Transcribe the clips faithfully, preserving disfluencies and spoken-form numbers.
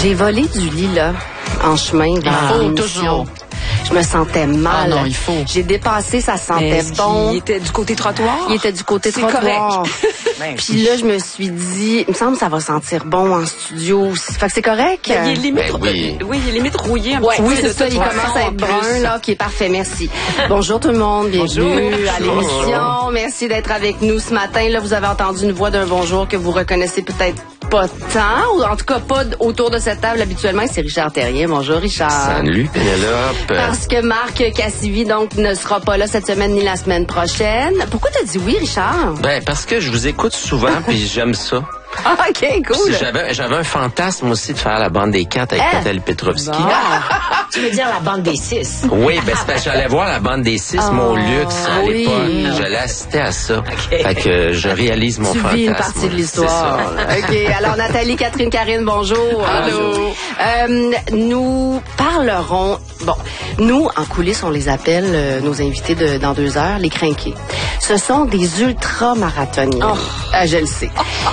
J'ai volé du lit, là, en chemin vers Il faut l'émission. toujours. Je me sentais mal. Ah non, il faut. J'ai dépassé, ça sentait Est-ce bon. qu'il était du côté trottoir? Il était du côté C'est trottoir. correct. Puis là, je me suis dit, il me semble que ça va sentir bon en studio. Fait que c'est correct. Ben, il est limite, Ben oui. oui, il est limite rouillé un Ouais, petit oui, peu c'est de ça, toute il façon, commence à être en plus. brun, là. OK, parfait, merci. Bonjour tout le monde, bienvenue Bonjour. à l'émission. Merci d'être avec nous ce matin. Là, vous avez entendu une voix d'un bonjour que vous reconnaissez peut-être pas tant, ou en tout cas pas autour de cette table habituellement. C'est Richard Terrien. Bonjour, Richard. Salut, Pénélope. Parce que Marc Cassivi, donc, ne sera pas là cette semaine ni la semaine prochaine. Pourquoi t'as dit oui, Richard? Ben, parce que je vous écoute souvent, puis j'aime ça. Ah, OK, cool. Puis J'avais, j'avais un fantasme aussi de faire la bande des quatre avec Hein? Nathalie Petrovski. Bon. Tu veux dire la bande des six? Oui, ben c'est parce que j'allais voir la bande des six, Oh, mon luxe à oui. l'époque. J'allais assister à ça. Okay. Fait que je réalise mon Tu fantasme. vis une partie de l'histoire. OK. Alors, Nathalie, Catherine, Karine, bonjour. Allô. Euh, nous parlerons... Bon, nous, en coulisses, on les appelle, euh, nos invités de, dans deux heures, les crinqués. Ce sont des ultra-marathoniens. Oh. Ah, je le sais.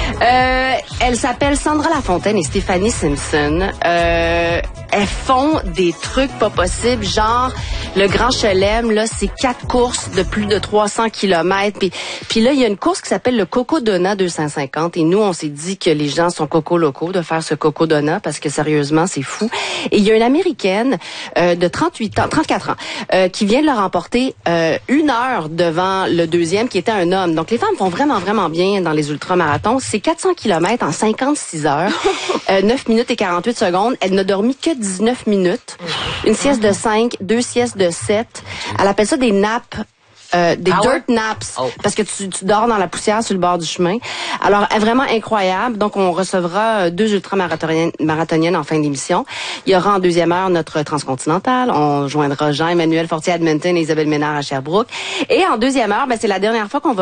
Euh, elles s'appellent Sandra Lafontaine et Stéphanie Simpson. Euh, elles font des trucs pas possibles, genre le Grand Chelem, là, c'est quatre courses de plus de trois cents kilomètres. Puis, puis là, il y a une course qui s'appelle le Coco Donut deux cent cinquante. Et nous, on s'est dit que les gens sont coco locaux de faire ce Coco Donut parce que sérieusement, c'est fou. Et il y a une Américaine euh, de trente-huit ans, trente-quatre ans, euh, qui vient de le remporter euh, une heure devant le deuxième qui était un homme. Donc, les femmes font vraiment, vraiment bien dans les ultramarathons. C'est quatre cents kilomètres en cinquante-six heures, euh, neuf minutes et quarante-huit secondes. Elle n'a dormi que dix-neuf minutes. Une sieste de cinq, deux siestes de sept. Elle appelle ça des nappes. Euh, des Ah dirt ouais? naps, Oh. parce que tu, tu dors dans la poussière sur le bord du chemin. Alors, elle est vraiment incroyable. Donc, on recevra deux ultramarathoniennes marathoniennes en fin d'émission. Il y aura en deuxième heure notre transcontinental. On joindra Jean-Emmanuel Fortier à Edmonton et Isabelle Ménard à Sherbrooke. Et en deuxième heure, ben, c'est la dernière fois qu'on va